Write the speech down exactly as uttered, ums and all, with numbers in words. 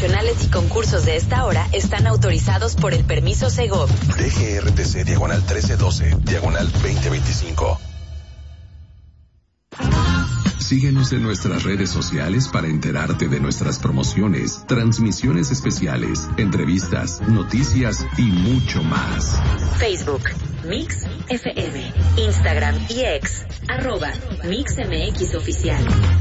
promocionales y concursos de esta hora están autorizados por el permiso Segov. D G R T C diagonal trece doce, diagonal veinte veinticinco. Síguenos en nuestras redes sociales para enterarte de nuestras promociones, transmisiones especiales, entrevistas, noticias y mucho más. Facebook, Mix F M, Instagram y X, arroba Mix M X Oficial.